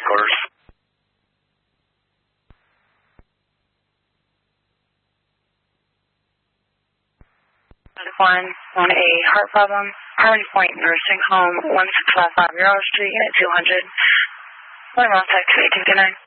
headquarters. One on a heart problem, Harmony Point Nursing Home, 1655 Yarrow Street, Unit 200. 1 mile, type 2829.